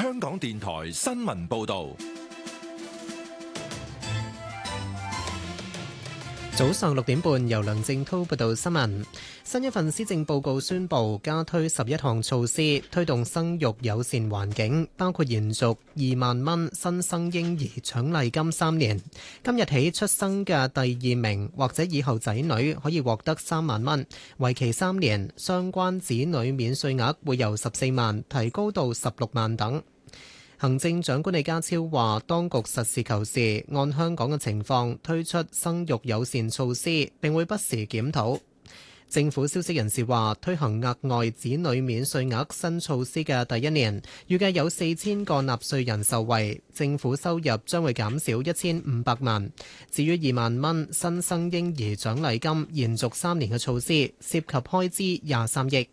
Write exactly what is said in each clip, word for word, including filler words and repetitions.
香港電台新聞報道。 早上六點半，由梁正滔報道新聞。新一份施政報告宣布加推十一項措施，推動生育友善環境，包括延續二萬蚊新生嬰兒獎勵金三年。今日起出生嘅第二名或者以後仔女可以獲得三萬蚊，為期三年。相關子女免稅額會由十四萬提高到十六萬等。行政長官李家超話，當局實事求是，按香港嘅情況推出生育友善措施，並會不時檢討。政府消息人士話，推行額外子女免稅額新措施嘅第一年，預計有四千個納稅人受惠，政府收入將會減少一千五百萬。至於二萬蚊新生嬰兒獎勵金延續三年嘅措施，涉及開支廿三億。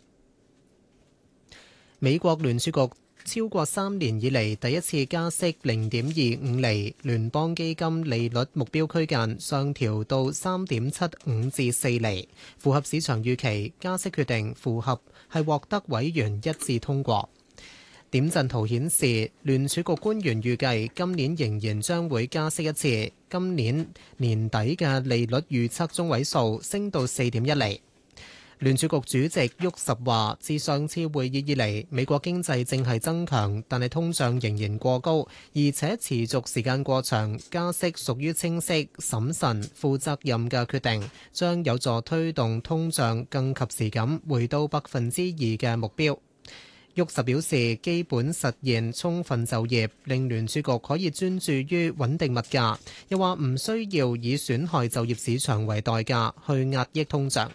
美國聯儲局超過三年以嚟第一次加息零點二五厘，聯邦基金利率目標區間上調到三點七五至四厘，符合市場預期。加息決定符合係獲得委員一致通過。點陣圖顯示，聯儲局官員預計今年仍然將會加息一次，今年年底嘅利率預測中位數升到四點一厘。聯儲局主席沃什話，自上次會議以嚟，美國經濟正係增強，但係通脹仍然過高，而且持續時間過長。加息屬於清晰、審慎、負責任嘅決定，將有助推動通脹更及時咁回到百分之二嘅目標。沃什表示，基本實現充分就業，令聯儲局可以專注於穩定物價，又話唔需要以損害就業市場為代價去壓抑通脹。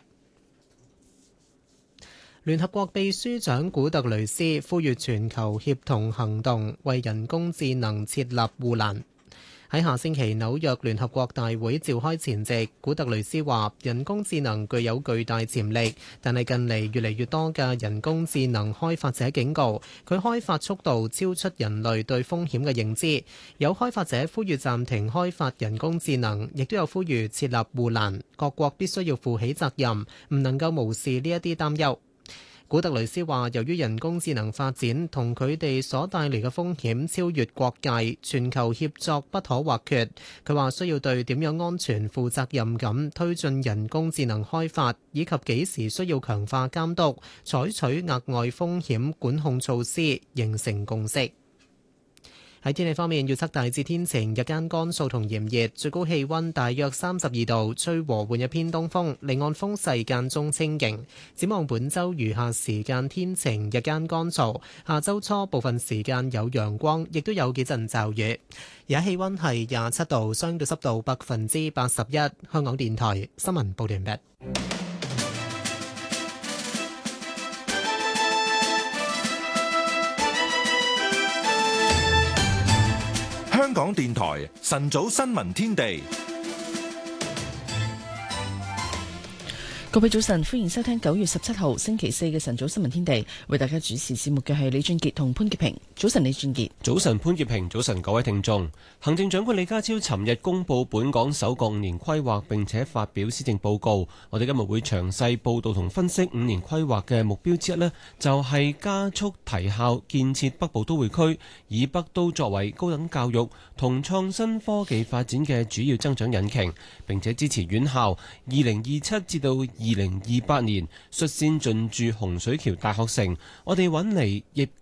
聯合國秘書長古特雷斯呼籲全球協同行動，為人工智能設立護欄。喺下星期紐約聯合國大會召開前夕，古特雷斯話：人工智能具有巨大潛力，但係近嚟越嚟越多嘅人工智能開發者警告，佢開發速度超出人類對風險嘅認知。有開發者呼籲暫停開發人工智能，亦都有呼籲設立護欄。各國必須要負起責任，唔能夠無視呢一啲擔憂。古特雷斯話，由於人工智能發展同佢哋所帶嚟嘅風險超越國界，全球協作不可或缺。佢話需要對點樣安全負責任咁推進人工智能開發，以及幾時需要強化監督、採取額外風險管控措施，形成共識。喺天氣方面，預測大致天晴，日間乾燥同炎熱，最高氣溫大約三十二度，吹和緩嘅偏東風，離岸風勢間中清勁。展望本週餘下時間天晴，日間乾燥，下週初部分時間有陽光，亦都有幾陣驟雨。而家氣溫係廿七度，相對濕度百分之八十一。香港電台新聞報道完畢。 香港電台晨早新聞天地， 各位早晨，歡迎收聽九月十七號星期四嘅晨早新聞天地，為大家主持節目嘅係李俊傑同潘潔平。早晨，李俊傑。 早晨，潘潔平。早晨，各位聽眾。行政長官李家超尋日公布本港首個五年規劃，並且發表施政報告。我哋今日會詳細報道同分析五年規劃嘅目標之一呢，就係、是、加速提效建設北部都會區，以北都作為高等教育同創新科技發展嘅主要增長引擎，並且支持院校二零二七至到二零二八年率先進駐洪水橋大學城。我哋揾嚟業